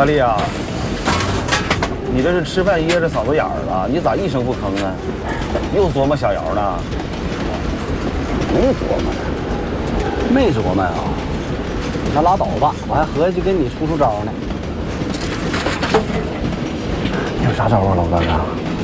大力啊，你这是吃饭噎着嗓子眼儿了？你咋一声不吭呢？又琢磨小姚呢？ 没琢磨呢，没琢磨呀。那拉倒吧，我还合计跟你出招呢。 有啥招啊，老哥哥？